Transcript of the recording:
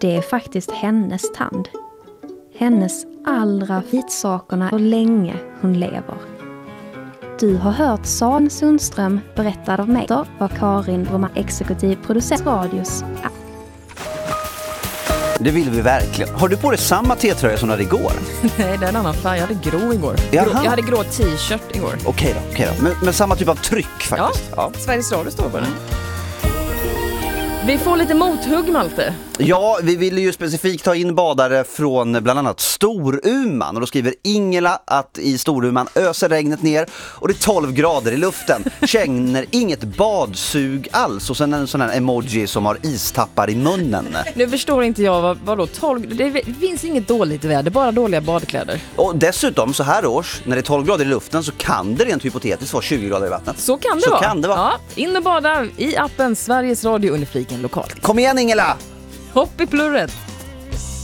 det är faktiskt hennes tand. Hennes allra vitsakerna så länge hon lever. Du har hört San Sundström berättad av mig. Då var Karin Bromma exekutiv producent Radios. Det vill vi verkligen. Har du på dig samma t-tröja som du hade igår? Nej, det är en annan färg. Jag hade grå igår. Jag hade grå t-shirt igår. Okej då. Men samma typ av tryck faktiskt. Ja. Sveriges Radio står på den. Vi får lite mothugg, Malte. Ja, vi ville ju specifikt ta in badare från bland annat Storuman. Och då skriver Ingela att i Storuman öser regnet ner och det är 12 grader i luften. Känner inget badsug alls. Och sen en sån här emoji som har istappar i munnen. Nu förstår inte jag vad då 12... Det finns inget dåligt väder, bara dåliga badkläder. Och dessutom så här års, när det är 12 grader i luften så kan det rent hypotetiskt vara 20 grader i vattnet. Så kan det vara. Ja, in och bada i appen Sveriges Radio under fliken lokalt. Kom igen, Ingela! Hopp i plurret!